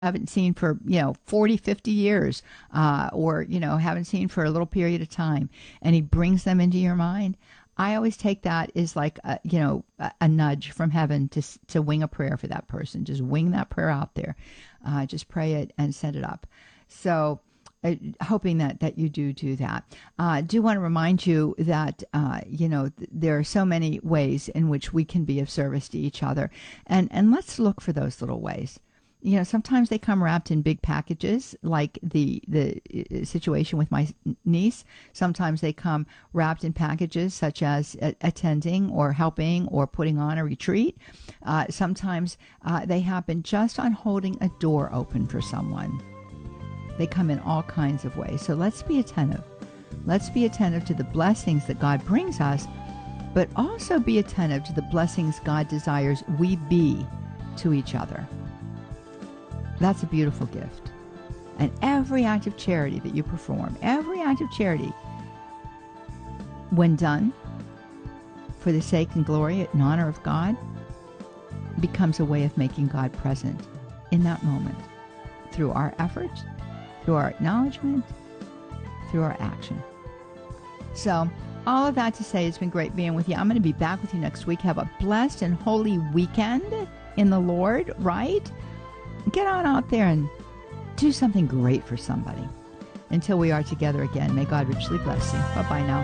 haven't seen for 40, 50 years, or haven't seen for a little period of time, and he brings them into your mind. I always take that as like a nudge from heaven to wing a prayer for that person. Just wing that prayer out there. Just pray it and set it up. So hoping that you do that. I do want to remind you that there are so many ways in which we can be of service to each other, and let's look for those little ways. Sometimes they come wrapped in big packages, like the situation with my niece. Sometimes they come wrapped in packages such as attending or helping or putting on a retreat. Sometimes they happen just on holding a door open for someone. They come in all kinds of ways. So let's be attentive. Let's be attentive to the blessings that God brings us, but also be attentive to the blessings God desires we be to each other. That's a beautiful gift. And every act of charity that you perform, every act of charity, when done for the sake and glory and honor of God, becomes a way of making God present in that moment through our efforts, through our acknowledgement, through our action. So all of that to say, it's been great being with you. I'm going to be back with you next week. Have a blessed and holy weekend in the Lord, right? Get on out there and do something great for somebody. Until we are together again, may God richly bless you. Bye-bye now.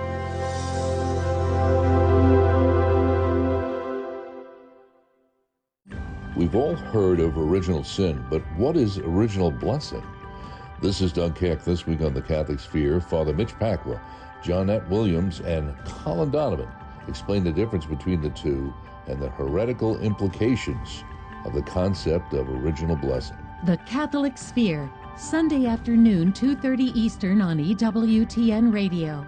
We've all heard of original sin, but what is original blessing? This is Doug Keck. This week on The Catholic Sphere, Father Mitch Pacwa, Johnette Williams, and Colin Donovan explain the difference between the two and the heretical implications of the concept of original blessing. The Catholic Sphere, Sunday afternoon, 2:30 Eastern on EWTN Radio.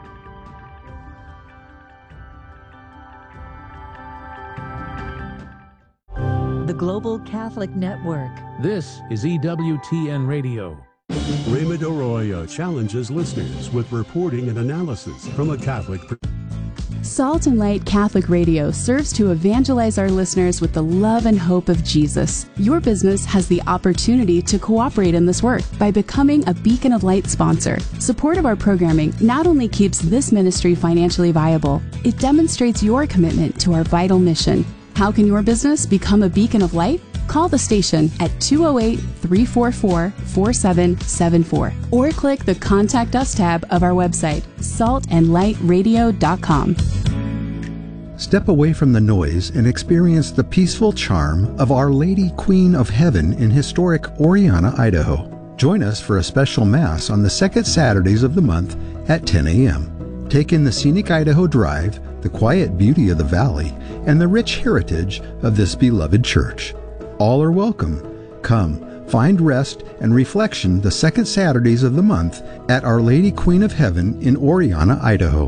The Global Catholic Network. This is EWTN Radio. Raymond Arroyo challenges listeners with reporting and analysis from a Catholic perspective. Salt and Light Catholic Radio serves to evangelize our listeners with the love and hope of Jesus. Your business has the opportunity to cooperate in this work by becoming a Beacon of Light sponsor. Support of our programming not only keeps this ministry financially viable, it demonstrates your commitment to our vital mission. How can your business become a beacon of light? Call the station at 208-344-4774 or click the Contact Us tab of our website, saltandlightradio.com. Step away from the noise and experience the peaceful charm of Our Lady Queen of Heaven in historic Oriana, Idaho. Join us for a special Mass on the second Saturdays of the month at 10 a.m. Take in the scenic Idaho Drive, the quiet beauty of the valley, and the rich heritage of this beloved church. All are welcome. Come, find rest and reflection the second Saturdays of the month at Our Lady Queen of Heaven in Oriana, Idaho.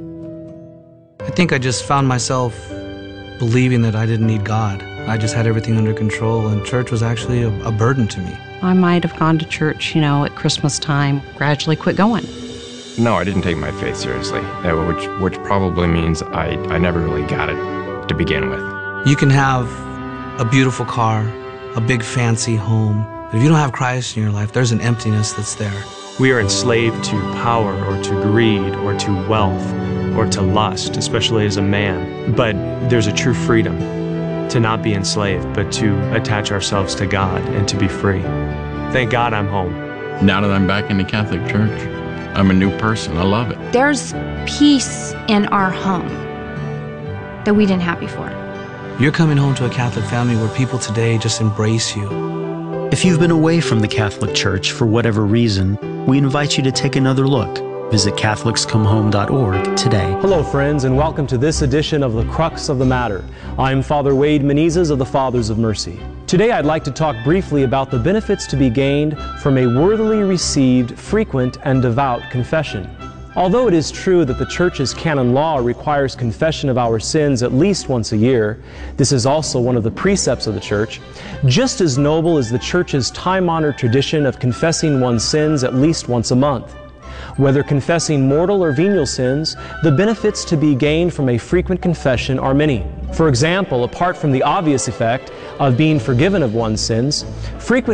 I think I just found myself believing that I didn't need God. I just had everything under control, and church was actually a burden to me. I might have gone to church, at Christmas time, gradually quit going. No, I didn't take my faith seriously, which probably means I never really got it to begin with. You can have a beautiful car, a big fancy home, but if you don't have Christ in your life, there's an emptiness that's there. We are enslaved to power or to greed or to wealth or to lust, especially as a man. But there's a true freedom to not be enslaved, but to attach ourselves to God and to be free. Thank God I'm home. Now that I'm back in the Catholic Church, I'm a new person. I love it. There's peace in our home that we didn't have before. You're coming home to a Catholic family where people today just embrace you. If you've been away from the Catholic Church for whatever reason, we invite you to take another look. Visit CatholicsComeHome.org today. Hello, friends, and welcome to this edition of The Crux of the Matter. I'm Father Wade Menezes of the Fathers of Mercy. Today, I'd like to talk briefly about the benefits to be gained from a worthily received, frequent, and devout confession. Although it is true that the Church's canon law requires confession of our sins at least once a year, this is also one of the precepts of the Church. Just as noble is the Church's time-honored tradition of confessing one's sins at least once a month. Whether confessing mortal or venial sins, the benefits to be gained from a frequent confession are many. For example, apart from the obvious effect of being forgiven of one's sins, frequent